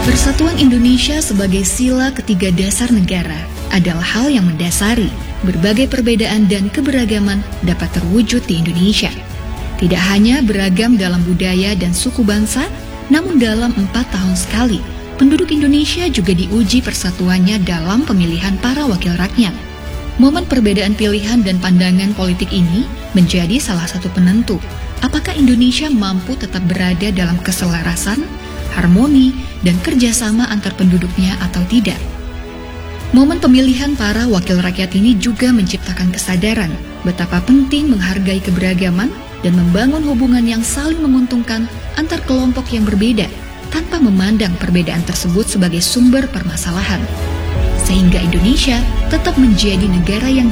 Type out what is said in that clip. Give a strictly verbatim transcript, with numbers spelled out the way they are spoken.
Persatuan Indonesia sebagai sila ketiga dasar negara adalah hal yang mendasari. Berbagai perbedaan dan keberagaman dapat terwujud di Indonesia. Tidak hanya beragam dalam budaya dan suku bangsa, namun dalam empat tahun sekali, penduduk Indonesia juga diuji persatuannya dalam pemilihan para wakil rakyat. Momen perbedaan pilihan dan pandangan politik ini menjadi salah satu penentu apakah Indonesia mampu tetap berada dalam keselarasan, harmoni, dan kerjasama antar penduduknya atau tidak. Momen pemilihan para wakil rakyat ini juga menciptakan kesadaran betapa penting menghargai keberagaman dan membangun hubungan yang saling menguntungkan antar kelompok yang berbeda tanpa memandang perbedaan tersebut sebagai sumber permasalahan. Sehingga Indonesia tetap menjadi negara yang